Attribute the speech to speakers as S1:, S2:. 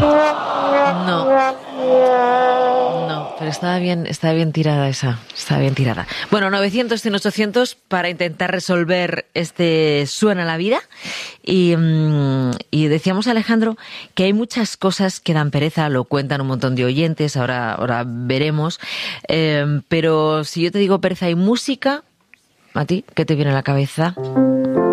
S1: No, pero estaba bien tirada esa. Estaba bien tirada. Bueno, 900, 100, 800 para intentar resolver este Suena la vida. Y decíamos, Alejandro, que hay muchas cosas que dan pereza, lo cuentan un montón de oyentes, ahora veremos. Pero si yo te digo pereza y música, ¿a ti qué te viene a la cabeza?